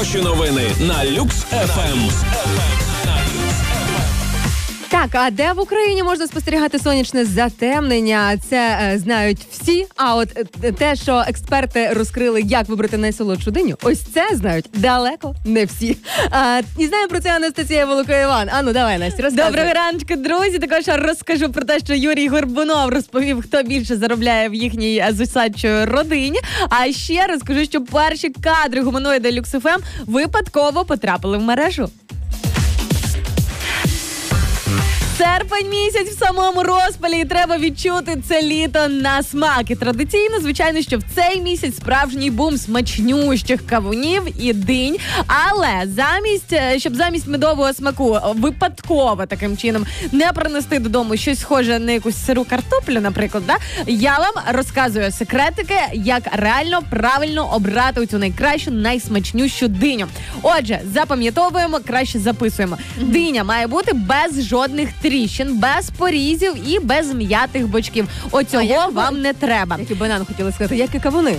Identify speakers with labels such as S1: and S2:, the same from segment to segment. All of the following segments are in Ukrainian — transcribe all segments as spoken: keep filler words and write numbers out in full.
S1: Хороші новини на Люкс еф ем.
S2: Так, а де в Україні можна спостерігати сонячне затемнення? Це е, знають всі. А от е, те, що експерти розкрили, як вибрати найсолодшу диню, ось це знають далеко не всі. А, і знає про це Анастасія Волокоєван. Ану, давай, Настя, розказуй.
S3: Доброго раночку, друзі. Також розкажу про те, що Юрій Горбунов розповів, хто більше заробляє в їхній зусадчій родині. А ще розкажу, що перші кадри гуманоїда Люкс еф ем випадково потрапили в мережу. Серпень місяць в самому розпалі, і треба відчути це літо на смак. І традиційно, звичайно, що в цей місяць справжній бум смачнющих кавунів і динь. Але замість, щоб замість медового смаку випадково таким чином не принести додому щось схоже на якусь сиру картоплю, наприклад, да, я вам розказую секретики, як реально правильно обрати цю найкращу, найсмачнющу диню. Отже, запам'ятовуємо, краще записуємо. Mm-hmm. Диня має бути без жодних тріщин, без порізів і без м'ятих бочків. Оцього вам не треба.
S2: Як і банан хотіли сказати, як і кавуни.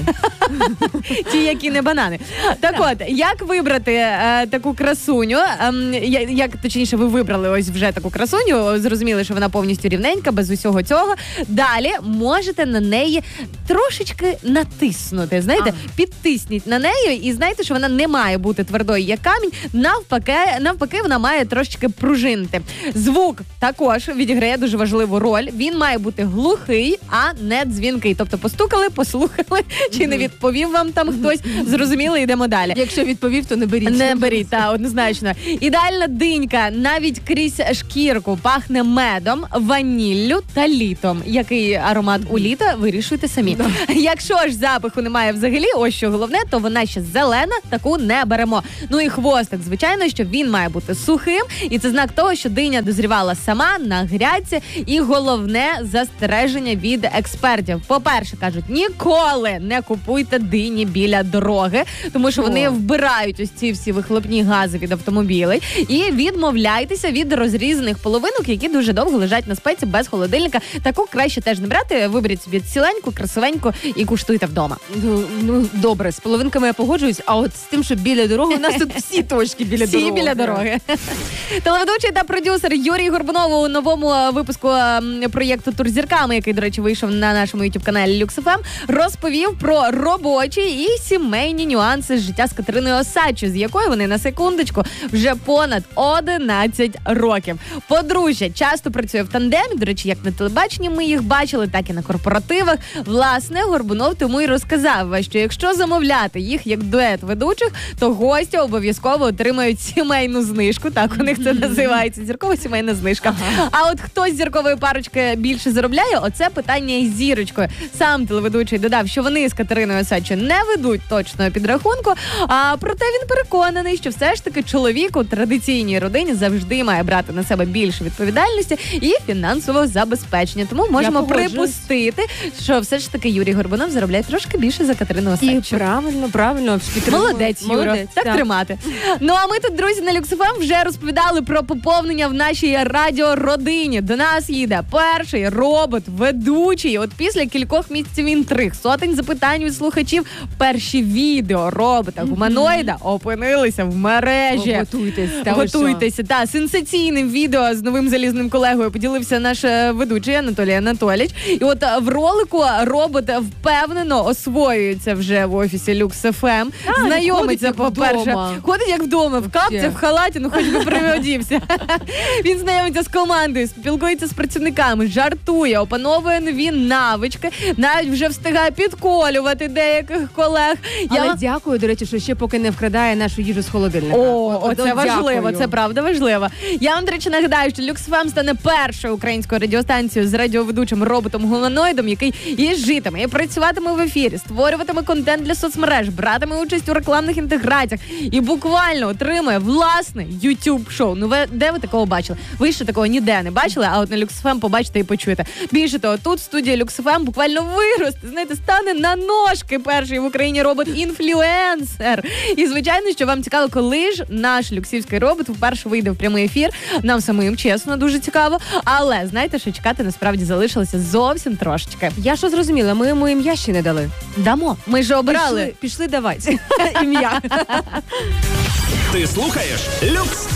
S3: Ті, які не банани. Так от, як вибрати е, таку красуню, е, як, точніше, ви вибрали ось вже таку красуню, зрозуміли, що вона повністю рівненька, без усього цього. Далі можете на неї трошечки натиснути, знаєте, а. підтисніть на неї і знаєте, що вона не має бути твердою, як камінь, навпаки, навпаки, вона має трошечки пружинити. Звук також відіграє дуже важливу роль. Він має бути глухий, а не дзвінкий. Тобто постукали, послухали, чи не відповів вам там хтось, зрозуміли, йдемо далі.
S2: Якщо відповів, то не беріть.
S3: Не беріть, так, однозначно. Ідеальна динька навіть крізь шкірку пахне медом, ваніллю та літом. Який аромат у літа, вирішуйте самі. Да. Якщо ж запаху немає взагалі, ось що головне, то вона ще зелена, таку не беремо. Ну і хвостик, звичайно, що він має бути сухим, і це знак того, що диня дозрівала сама на грядці. І головне застереження від експертів. По-перше, кажуть, ніколи не купуйте дині біля дороги, тому що вони вбирають ось ці всі вихлопні гази від автомобілей. І відмовляйтеся від розрізаних половинок, які дуже довго лежать на спеці без холодильника. Таку краще теж не брати. Виберіть собі ціленьку, красивеньку і куштуйте вдома.
S2: Ну, ну добре, з половинками я погоджуюсь, а от з тим, що біля дороги, у нас тут всі точки біля
S3: всі
S2: дороги.
S3: Всі біля дороги. Телеведучий та продюсер Юрій Горбунов у новому випуску проєкту «Тур зірками», який, до речі, вийшов на нашому ютуб-каналі Люкс еф ем, розповів про робочі і сімейні нюанси з життя з Катериною Осадчою, з якою вони, на секундочку, вже понад одинадцять років. Подружжя часто працює в тандемі, до речі, як на телебаченні ми їх бачили, так і на корпоративах. Власне, Горбунов тому й розказав, що якщо замовляти їх як дует ведучих, то гості обов'язково отримають сімейну знижку, так у них це називається, зіркова сімейна знижка. Ага. А от хто з зіркової парочки більше заробляє, оце питання із зірочкою. Сам телеведучий додав, що вони з Катериною Осадчою не ведуть точного підрахунку, а проте він переконаний, що все ж таки чоловік у традиційній родині завжди має брати на себе більше відповідальності і фінансового забезпечення. Тому можемо припустити, що все ж таки Юрій Горбунов заробляє трошки більше за Катерину Осадчу.
S2: І правильно, правильно.
S3: Молодець, Юро. Так, так тримати. Ну, а ми тут, друзі, на Люкс еф ем вже розповідали про поповнення в нашій радіородині. До нас їде перший робот-ведучий. От після кількох місяців інтриг, сотень запитань від слухачів, перші відео робота-гуманоїда опинилися в мережі.
S2: О, готуйтесь.
S3: Готуйтеся. Та, сенсаційним відео з новим залізним колегою поділився наш ведучий Анатолій Анатолійович. І от в ролику робот впевнено освоюється вже в офісі Люкс еф ем. А, знайомиться, по-перше. Ходить як вдома, в капці, в халаті, ну хоч би приводівся. Він знайомиться з командою, спілкується з працівниками, жартує, опановує нові навички, навіть вже встигає підколювати деяких колег.
S2: Але
S3: Я...
S2: дякую, до речі, що ще поки не вкрадає нашу їжу з холодильника.
S3: О, О це важливо,
S2: дякую.
S3: Це правда важливо. Я вам, до речі, нагадаю, що Люкс еф ем стане першою українською радіостанцією з радіоведучим роботом-гуманоїдом, який і житиме, і працюватиме в ефірі, створюватиме контент для соцмереж, братиме участь у рекламних інтеграціях і буквально отримує власне YouTube-шоу. Ну, ви, де ви такого бачили? Ви ще такого такого ніде не бачили, а от на Люкс еф ем побачите і почуєте. Більше того, тут студія Люкс еф ем буквально виросте, знаєте, стане на ножки перший в Україні робот-інфлюенсер. І, звичайно, що вам цікаво, коли ж наш люксівський робот вперше вийде в прямий ефір. Нам самим, чесно, дуже цікаво. Але, знаєте, що чекати насправді залишилося зовсім трошечки.
S2: Я що зрозуміла, ми йому ім'я ще не дали.
S3: Дамо. Ми ж обирали.
S2: Пішли, пішли давати ім'я.
S1: Ти слухаєш Люкс